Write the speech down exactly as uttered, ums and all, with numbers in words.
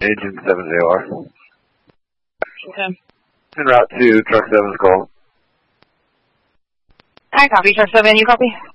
Agent seven J R. Okay. En route to truck seven's call. I copy, truck seven, you copy?